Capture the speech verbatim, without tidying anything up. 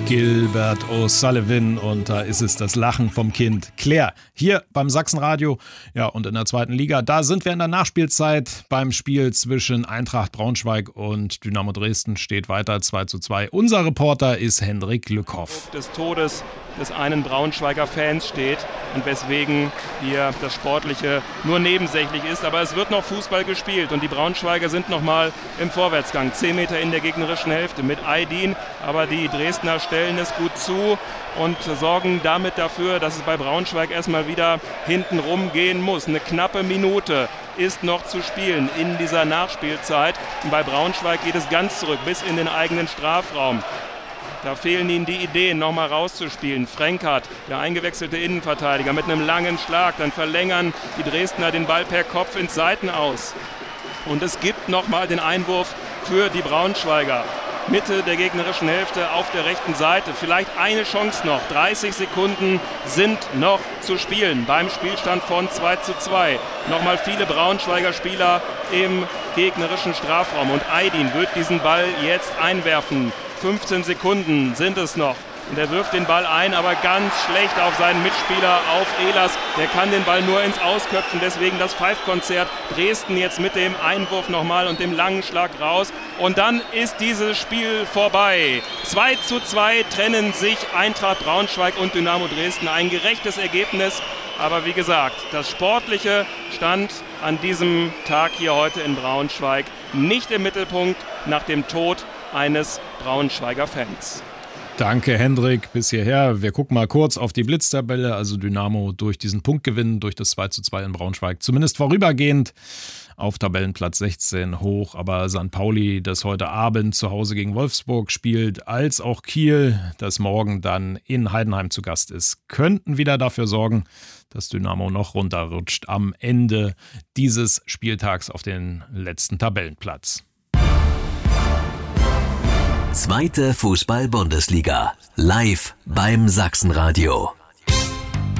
Gilbert O'Sullivan und da ist es das Lachen vom Kind Claire hier beim Sachsenradio. Ja, und in der zweiten Liga, da sind wir in der Nachspielzeit beim Spiel zwischen Eintracht Braunschweig und Dynamo Dresden, steht weiter zwei zu zwei. Unser Reporter ist Hendrik Lückhoff. Des Todes des einen Braunschweiger Fans steht und weswegen hier das Sportliche nur nebensächlich ist. Aber es wird noch Fußball gespielt und die Braunschweiger sind noch mal im Vorwärtsgang. Zehn Meter in der gegnerischen Hälfte mit Aydin, aber die Dresdner stellen es gut zu und sorgen damit dafür, dass es bei Braunschweig erstmal wieder hinten rumgehen muss. Eine knappe Minute ist noch zu spielen in dieser Nachspielzeit. Und bei Braunschweig geht es ganz zurück bis in den eigenen Strafraum. Da fehlen ihnen die Ideen, nochmal rauszuspielen. Frenkert, der eingewechselte Innenverteidiger, mit einem langen Schlag. Dann verlängern die Dresdner den Ball per Kopf ins Seitenaus. Und es gibt nochmal den Einwurf für die Braunschweiger. Mitte der gegnerischen Hälfte auf der rechten Seite. Vielleicht eine Chance noch. dreißig Sekunden sind noch zu spielen beim Spielstand von zwei zu zwei. Nochmal viele Braunschweiger Spieler im gegnerischen Strafraum. Und Aydin wird diesen Ball jetzt einwerfen. fünfzehn Sekunden sind es noch. Und er wirft den Ball ein, aber ganz schlecht auf seinen Mitspieler, auf Ehlers. Der kann den Ball nur ins Ausköpfen, deswegen das Pfeifkonzert. Dresden jetzt mit dem Einwurf nochmal und dem langen Schlag raus. Und dann ist dieses Spiel vorbei. zwei zu zwei trennen sich Eintracht Braunschweig und Dynamo Dresden. Ein gerechtes Ergebnis. Aber wie gesagt, das Sportliche stand an diesem Tag hier heute in Braunschweig nicht im Mittelpunkt nach dem Tod eines Braunschweiger Fans. Danke, Hendrik, bis hierher. Wir gucken mal kurz auf die Blitztabelle. Also Dynamo durch diesen Punktgewinn, durch das zwei zu zwei in Braunschweig, zumindest vorübergehend auf Tabellenplatz sechzehn hoch. Aber Sankt Pauli, das heute Abend zu Hause gegen Wolfsburg spielt, als auch Kiel, das morgen dann in Heidenheim zu Gast ist, könnten wieder dafür sorgen, dass Dynamo noch runterrutscht am Ende dieses Spieltags auf den letzten Tabellenplatz. Zweite Fußball-Bundesliga. Live beim Sachsenradio.